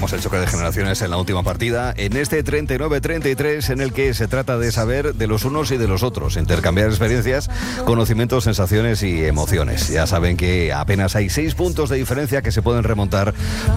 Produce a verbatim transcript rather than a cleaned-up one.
Recordamos el choque de generaciones en la última partida, en este treinta y nueve treinta y tres, en el que se trata de saber de los unos y de los otros, intercambiar experiencias, conocimientos, sensaciones y emociones. Ya saben que apenas hay seis puntos de diferencia que se pueden remontar